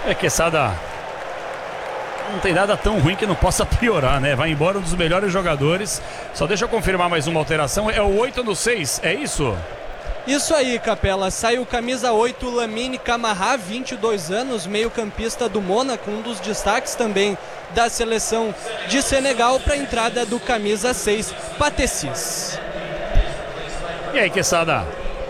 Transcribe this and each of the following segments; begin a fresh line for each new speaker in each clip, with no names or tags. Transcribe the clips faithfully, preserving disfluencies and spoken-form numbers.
É, Quesada, não tem nada tão ruim que não possa piorar, né? Vai embora um dos melhores jogadores. Só deixa eu confirmar mais uma alteração. É o oito no seis, é isso?
Isso aí, Capela. Sai o camisa oito, Lamine Camara, vinte e dois anos, meio campista do Mônaco, um dos destaques também da seleção de Senegal, para a entrada do camisa seis, Pathé Ciss.
E aí, Quesada?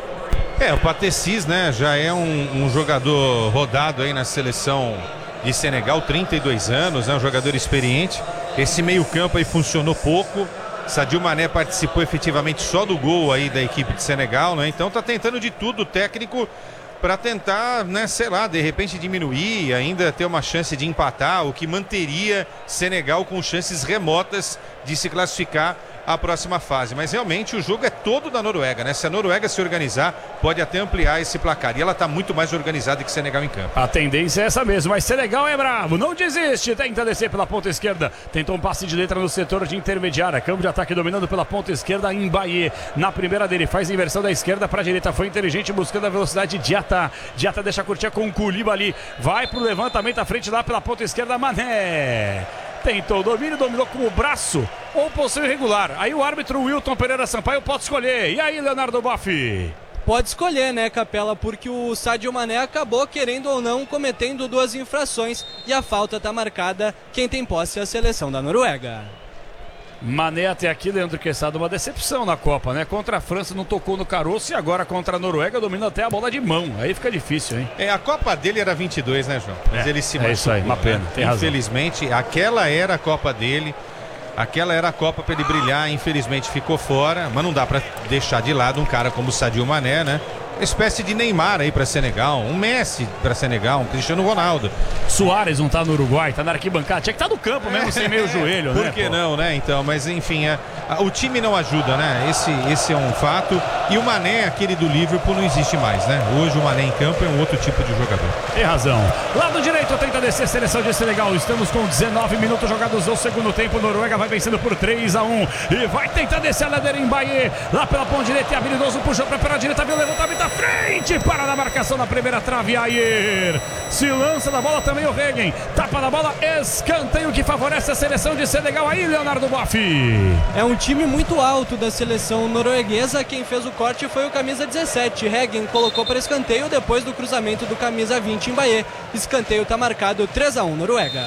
É, o Pathé Ciss, né, já é um, um jogador rodado aí na seleção de Senegal, trinta e dois anos, é né, um jogador experiente. Esse meio campo aí funcionou pouco. Sadio Mané participou efetivamente só do gol aí da equipe de Senegal, né? Então tá tentando de tudo o técnico para tentar, né, sei lá, de repente diminuir, ainda ter uma chance de empatar, o que manteria Senegal com chances remotas de se classificar à próxima fase. Mas realmente o jogo é todo da Noruega, né? Se a Noruega se organizar, pode até ampliar esse placar. E ela tá muito mais organizada que Senegal em campo.
A tendência é essa mesmo, mas Senegal é bravo, não desiste, tenta descer pela ponta esquerda, tentou um passe de letra no setor de intermediária, campo de ataque dominando pela ponta esquerda, Mbaye, na primeira dele, faz inversão da esquerda para a direita, foi inteligente buscando a velocidade de Diata, Diata deixa curtir com o Koulibaly, vai pro levantamento à frente lá pela ponta esquerda, Mané. Tentou o domínio, dominou com o braço ou posição irregular. Aí o árbitro Wilton Pereira Sampaio pode escolher. E aí, Leonardo Boff?
Pode escolher, né, Capela? Porque o Sadio Mané acabou, querendo ou não, cometendo duas infrações. E a falta está marcada. Quem tem posse é a seleção da Noruega.
Mané até aqui, Leandro Quesada, uma decepção na Copa, né? Contra a França não tocou no caroço e agora contra a Noruega domina até a bola de mão. Aí fica difícil, hein?
É, a Copa dele era vinte e dois, né, João? Mas
é,
ele se
machucou. É isso aí, uma pena,
né?
tem razão.
Infelizmente, aquela era a Copa dele. Aquela era a Copa para ele brilhar, infelizmente ficou fora, mas não dá para deixar de lado um cara como o Sadio Mané, né? Uma espécie de Neymar aí para Senegal, um Messi para Senegal, um Cristiano Ronaldo.
Suárez não tá no Uruguai, tá na arquibancada, tinha que estar tá no campo mesmo, sem meio joelho,
Por
né?
Por que
pô?
não, né? Então, mas enfim, é, a, o time não ajuda, né? Esse, esse é um fato. E o Mané, aquele do Liverpool, não existe mais, né? Hoje o Mané em campo é um outro tipo de jogador.
Tem razão. Lado direito tenta descer, seleção de Senegal. Estamos com dezenove minutos jogados no segundo tempo. Noruega vai vencendo por três a um e vai tentar descer a ladeira em Mbaye. Lá pela ponta direita, é habilidoso, puxou pra pela direita, viu o levantamento à frente. Para na marcação na primeira trave, Ayer se lança da bola também o Regen, tapa da bola, escanteio que favorece a seleção de Senegal. Aí, Leonardo Boff.
É um time muito alto da seleção norueguesa. Quem fez o corte foi o camisa dezessete, Regen, colocou para escanteio depois do cruzamento do camisa vinte, Mbaye. Escanteio está marcado, três a um Noruega.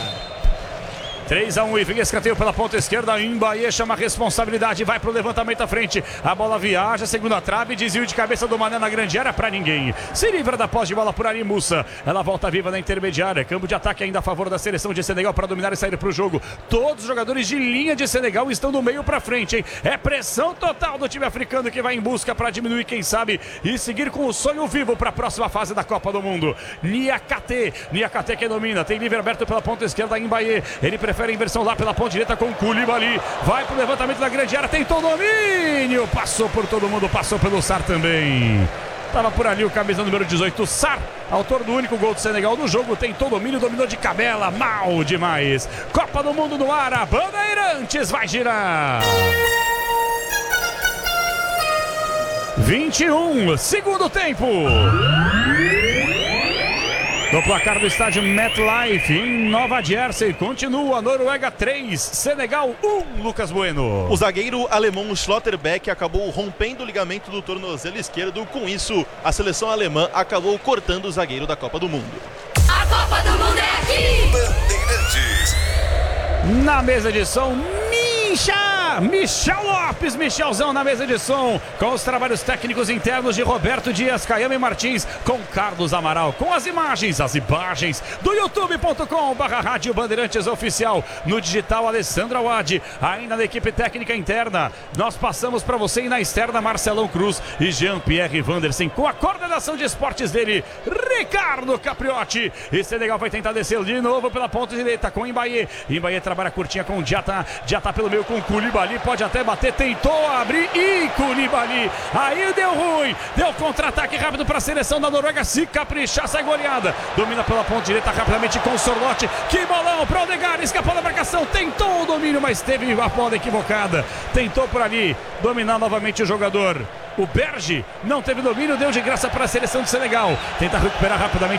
três a um e vem escanteio pela ponta esquerda. Mbaye chama a responsabilidade, vai pro levantamento à frente. A bola viaja, segunda trave, desvio de cabeça do Mané na grande área pra ninguém. Se livra da posse de bola por Ali Moussa. Ela volta viva na intermediária. Campo de ataque ainda a favor da seleção de Senegal para dominar e sair pro jogo. Todos os jogadores de linha de Senegal estão do meio pra frente, hein? É pressão total do time africano que vai em busca para diminuir, quem sabe, e seguir com o sonho vivo para a próxima fase da Copa do Mundo. Niakate, Niakate que domina, tem livre aberto pela ponta esquerda, Mbaye. Ele prefere a inversão lá pela ponta direita com Koulibaly, vai pro levantamento da grande área, tentou o domínio, passou por todo mundo, passou pelo Sarr também. Tava por ali o camisa número dezoito, Sarr, autor do único gol do Senegal no jogo, tentou o domínio, dominou de cabela, mal demais. Copa do Mundo no ar, a Bandeirantes vai girar. vinte e um, segundo tempo. No placar do estádio MetLife, em Nova Jersey, continua Noruega três, Senegal um, Lucas Bueno.
O zagueiro alemão Schlotterbeck acabou rompendo o ligamento do tornozelo esquerdo. Com isso, a seleção alemã acabou cortando o zagueiro da Copa do Mundo.
A Copa do Mundo é aqui!
Bandeirantes. Na mesa de som, Misha! Michel Lopes, Michelzão na mesa de som, com os trabalhos técnicos internos de Roberto Dias, Caiame Martins, com Carlos Amaral, com as imagens, as imagens do youtube ponto com barra Rádio Bandeirantes Oficial, no digital Alessandra Wad, ainda na equipe técnica interna, nós passamos para você e na externa Marcelão Cruz e Jean-Pierre Vandersen, com a coordenação de esportes dele, Ricardo Capriotti. E Senegal vai tentar descer de novo pela ponta direita com Mbaye, Mbaye trabalha curtinha com Diata, Diata pelo meio com Koulibaly, pode até bater, tentou abrir e Koulibaly, aí deu ruim, deu contra-ataque rápido para a seleção da Noruega, se caprichar sai goleada, domina pela ponta direita rapidamente com o Sorloth, que bolão para o Odegaard, escapou da marcação, tentou o domínio, mas teve a bola equivocada, tentou por ali, dominar novamente o jogador, o Berge não teve domínio, deu de graça para a seleção de Senegal, tenta recuperar rapidamente